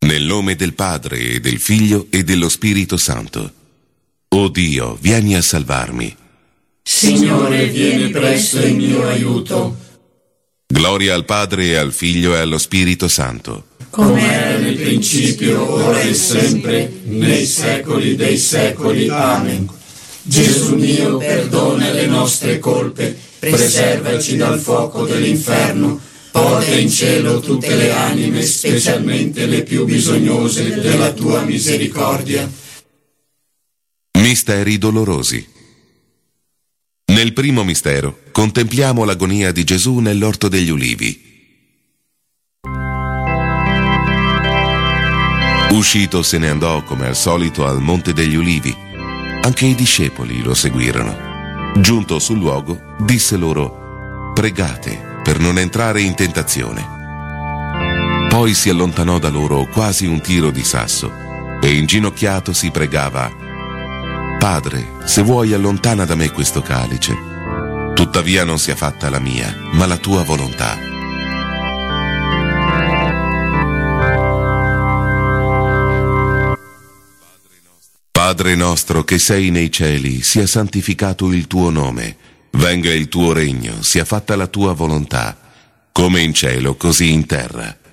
Nel nome del Padre e del Figlio e dello Spirito Santo. O Dio, vieni a salvarmi. Signore, vieni presto in mio aiuto. Gloria al Padre e al Figlio e allo Spirito Santo. Come era nel principio, ora e sempre, nei secoli dei secoli. Amen. Gesù mio, perdona le nostre colpe, preservaci dal fuoco dell'inferno, porta in cielo tutte le anime, specialmente le più bisognose della tua misericordia. Misteri dolorosi. Nel primo mistero contempliamo l'agonia di Gesù nell'orto degli ulivi. Uscito se ne andò come al solito al Monte degli Ulivi. Anche i discepoli lo seguirono. Giunto sul luogo, disse loro: pregate per non entrare in tentazione. Poi si allontanò da loro quasi un tiro di sasso e inginocchiato si pregava: Padre, se vuoi allontana da me questo calice. Tuttavia non sia fatta la mia, ma la tua volontà. Padre nostro che sei nei cieli, sia santificato il tuo nome, venga il tuo regno, sia fatta la tua volontà, come in cielo così in terra.